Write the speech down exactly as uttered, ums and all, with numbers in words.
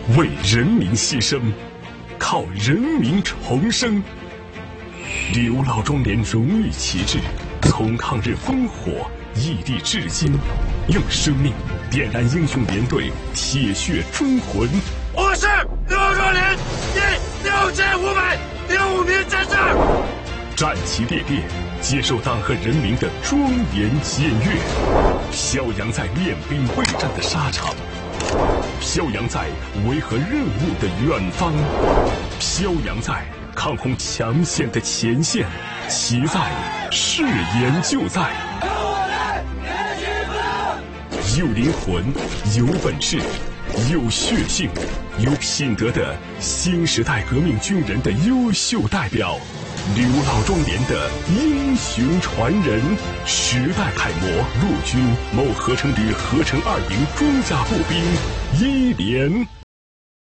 为人民牺牲，靠人民重生。刘老庄连荣誉旗帜从抗日烽火屹立至今，用生命点燃英雄连队铁血忠魂。 我是刘老庄连第六千五百零五名战士， 战旗猎猎，接受党和人民的庄严检阅，飘扬在练兵备战的沙场，飘扬在维和任务的远方，飘扬在抗洪抢险的前线，其在誓言就在。有灵魂，有本事，有血性，有品德的新时代革命军人的优秀代表，刘老庄连的英雄传人，时代楷模，陆军某合成旅合成二营装甲步兵一连。